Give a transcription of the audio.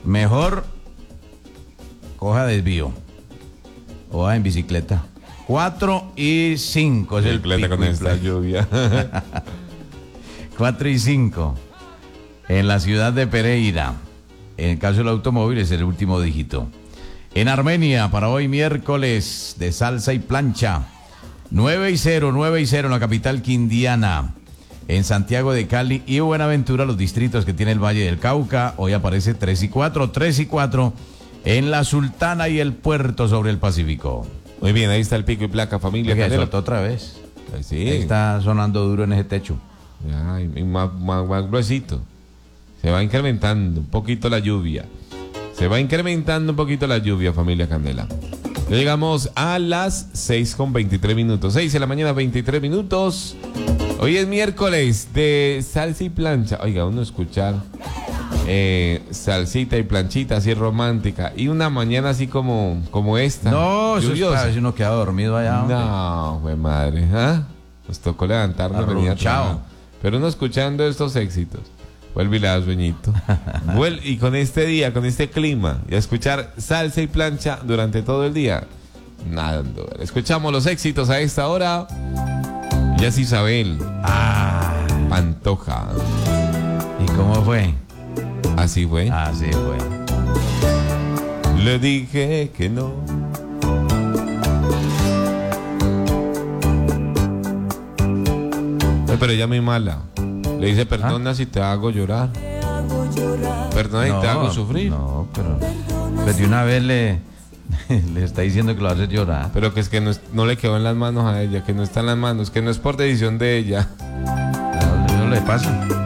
Mejor coja desvío o va en bicicleta. 4 y 5 es el Bicicleta con esta lluvia. 4 y 5 en la ciudad de Pereira. En el caso del automóvil es el último dígito. En Armenia, para hoy miércoles de salsa y plancha, 9 y 0 en la capital quindiana. En Santiago de Cali y Buenaventura, los distritos que tiene el Valle del Cauca, hoy aparece 3 y 4 en la Sultana y el Puerto sobre el Pacífico. Muy bien, ahí está el pico y placa, familia. Oiga, soltó otra vez. Sí. Ahí está sonando duro en ese techo. Ya, y más gruesito. Se va incrementando un poquito la lluvia. Familia Candela. Ya llegamos a las 6:23. 6 de la mañana, 23 minutos. Hoy es miércoles de salsa y plancha. Oiga, uno escuchar salsita y planchita así romántica. Y una mañana así como esta. No, eso es para si uno queda dormido allá. No, güey madre. ¿Ah? Nos tocó levantarnos. Chao. Pero uno escuchando estos éxitos. Vuelve y le da sueñito. Y con este día, con este clima, y a escuchar salsa y plancha durante todo el día. Nada, escuchamos los éxitos a esta hora. Ya es Isabel. Pantoja. ¿Y cómo fue? Así fue. Así fue. Le dije que no. Pero ella muy mala. Le dice, perdona si te hago llorar. Perdona si te hago sufrir. No, pero de una vez le está diciendo que lo hace llorar. Pero que es que no le quedó en las manos a ella, que no está en las manos, que no es por decisión de ella. No le pasa.